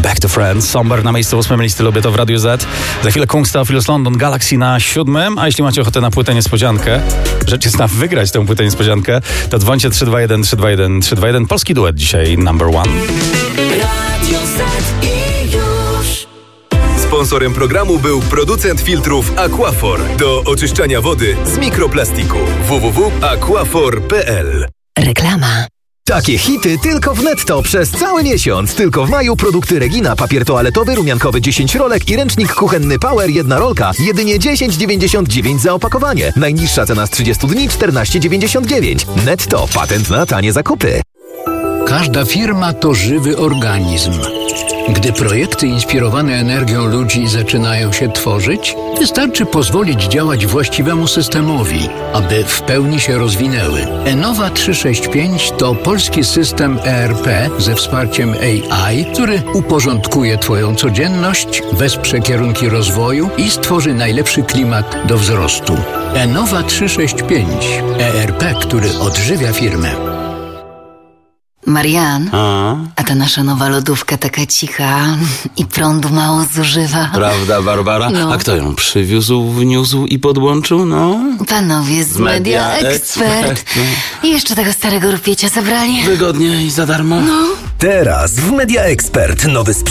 Back to Friends, Somber na miejscu 8 listy, lubię to w Radiu Z. Za chwilę Kung Theophilus London, Galaxy na 7. A jeśli macie ochotę na płytę niespodziankę, rzecz jest na wygrać tę płytę niespodziankę, to dzwońcie 321 321 321. Polski duet dzisiaj number one. Radio Z i już. Sponsorem programu był producent filtrów Aquaphor do oczyszczania wody z mikroplastiku. www.aquaphor.pl. Reklama. Takie hity tylko w Netto przez cały miesiąc. Tylko w maju produkty Regina, papier toaletowy, rumiankowy 10 rolek i ręcznik kuchenny Power 1 rolka. Jedynie 10,99 za opakowanie. Najniższa cena z 30 dni 14,99. Netto, patent na tanie zakupy. Każda firma to żywy organizm. Gdy projekty inspirowane energią ludzi zaczynają się tworzyć, wystarczy pozwolić działać właściwemu systemowi, aby w pełni się rozwinęły. Enova 365 to polski system ERP ze wsparciem AI, który uporządkuje Twoją codzienność, wesprze kierunki rozwoju i stworzy najlepszy klimat do wzrostu. Enova 365. ERP, który odżywia firmę. Marian, a ta nasza nowa lodówka taka cicha i prądu mało zużywa. Prawda, Barbara? No. A kto ją przywiózł, wniósł i podłączył? No, Panowie z Media Expert. I jeszcze tego starego rupiecia zabrali. wygodnie i za darmo. Teraz w Media Expert nowy sprzęt.